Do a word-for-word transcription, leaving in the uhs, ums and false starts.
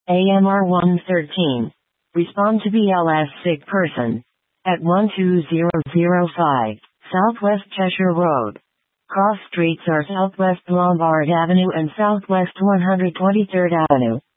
A M R one thirteen. Respond to B L S sick person. At one two zero zero five, Southwest Cheshire Road. Cross streets are Southwest Lombard Avenue and Southwest one hundred twenty-third Avenue.